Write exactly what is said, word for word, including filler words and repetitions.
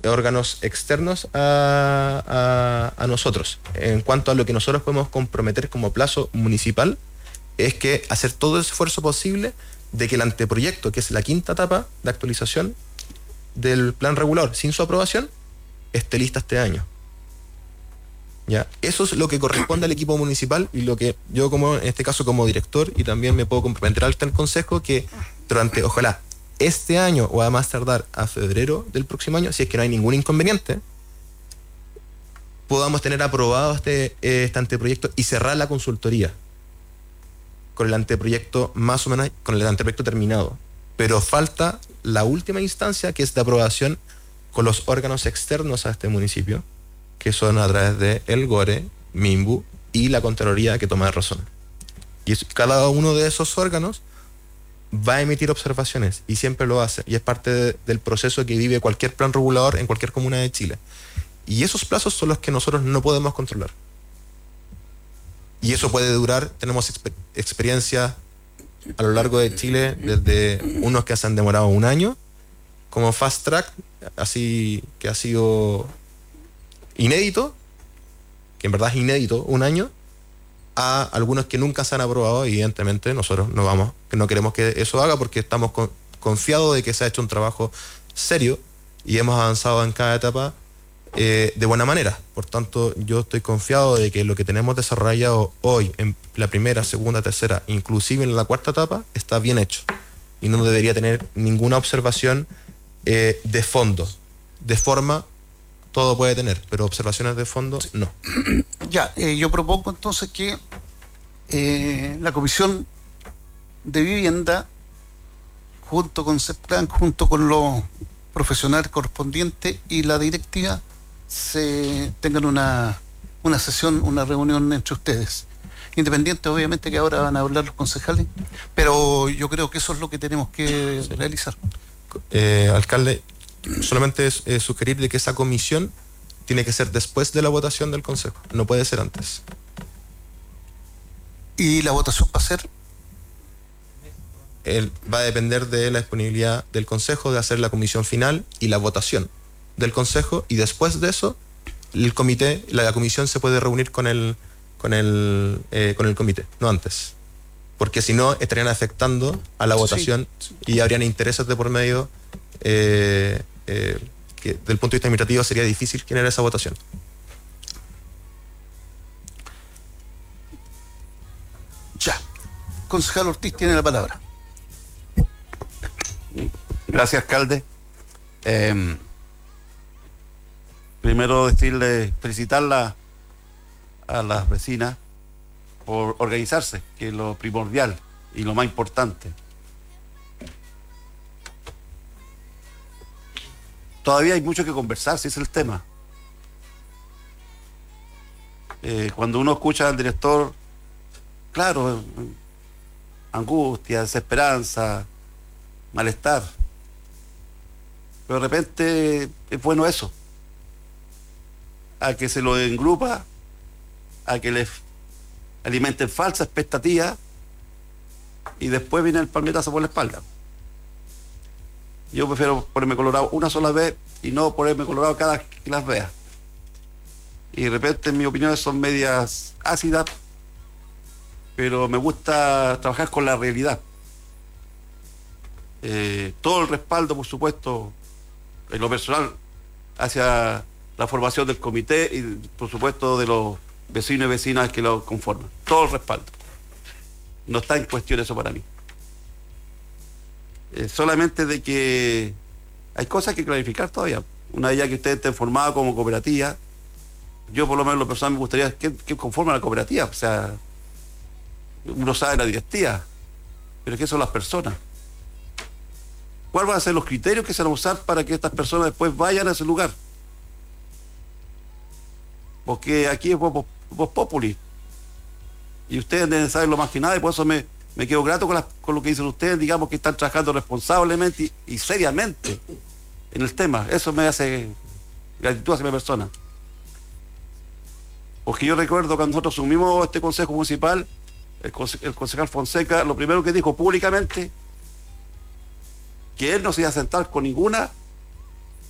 órganos externos a, a, a nosotros. En cuanto a lo que nosotros podemos comprometer como plazo municipal, es que hacer todo el esfuerzo posible de que el anteproyecto, que es la quinta etapa de actualización del plan regulador sin su aprobación, esté lista este año. ¿Ya? Eso es lo que corresponde al equipo municipal y lo que yo, como en este caso como director, y también me puedo comprometer al consejo, que durante, ojalá, este año o a más tardar a febrero del próximo año, si es que no hay ningún inconveniente, podamos tener aprobado este, este anteproyecto y cerrar la consultoría con el anteproyecto más o menos, con el anteproyecto terminado. Pero falta la última instancia, que es de aprobación con los órganos externos a este municipio, que son a través de el GORE, MIMBU y la Contraloría, que toma razón. Y es, cada uno de esos órganos va a emitir observaciones y siempre lo hace, y es parte de, del proceso que vive cualquier plan regulador en cualquier comuna de Chile. Y esos plazos son los que nosotros no podemos controlar. Y eso puede durar, tenemos exper- experiencias a lo largo de Chile, desde unos que se han demorado un año, como Fast Track, así que ha sido inédito, que en verdad es inédito, un año, a algunos que nunca se han aprobado. Evidentemente nosotros no vamos, que no queremos que eso haga, porque estamos con, confiados de que se ha hecho un trabajo serio y hemos avanzado en cada etapa eh, de buena manera. Por tanto, yo estoy confiado de que lo que tenemos desarrollado hoy en la primera, segunda, tercera, inclusive en la cuarta etapa, está bien hecho y no debería tener ninguna observación eh, de fondo. De forma, todo puede tener, pero observaciones de fondo, no. Ya, eh, yo propongo entonces que eh, la Comisión de Vivienda, junto con CEPLAN, junto con los profesionales correspondientes y la directiva, se tengan una, una sesión, una reunión entre ustedes. Independiente, obviamente, que ahora van a hablar los concejales, pero yo creo que eso es lo que tenemos que sí. realizar. Eh, alcalde, solamente es eh, sugerir de que esa comisión tiene que ser después de la votación del Consejo, no puede ser antes. ¿Y la votación va a ser? El, va a depender de la disponibilidad del Consejo de hacer la comisión final y la votación del Consejo, y después de eso el comité, la, la comisión se puede reunir con el con el eh, con el comité, no antes, porque si no estarían afectando a la votación sí, sí. y habrían intereses de por medio eh, eh, que desde el punto de vista administrativo sería difícil generar esa votación. Ya, concejal Ortiz tiene la palabra. Gracias, alcalde. Eh, primero decirle, felicitarla a las vecinas por organizarse, que es lo primordial y lo más importante. Todavía hay mucho que conversar, si es el tema. Eh, cuando uno escucha al director, claro, angustia, desesperanza, malestar, pero de repente es bueno eso, a que se lo engrupa, a que les alimenten falsa expectativa y después viene el palmetazo por la espalda. Yo prefiero ponerme colorado una sola vez y no ponerme colorado cada vez que las vea. Y de repente mis opiniones son medias ácidas, pero me gusta trabajar con la realidad. Eh, todo el respaldo, por supuesto, en lo personal, hacia la formación del comité y, por supuesto, de los vecinos y vecinas que lo conforman. Todo el respaldo. No está en cuestión eso para mí. Eh, solamente de que hay cosas que clarificar todavía. Una de ellas que ustedes estén formados como cooperativa. Yo, por lo menos, lo personal me gustaría que, que conforman la cooperativa. O sea, uno sabe la directiva, pero ¿qué son las personas? ¿Cuáles van a ser los criterios que se van a usar para que estas personas después vayan a ese lugar? Porque aquí es Voz Populi. Y ustedes deben saberlo más que nada, y por eso me, me quedo grato con, la, con lo que dicen ustedes, digamos que están trabajando responsablemente y, y seriamente en el tema. Eso me hace gratitud hacia mi persona. Porque yo recuerdo cuando nosotros asumimos este consejo municipal, el, conse el concejal Fonseca, lo primero que dijo públicamente, que él no se iba a sentar con ninguna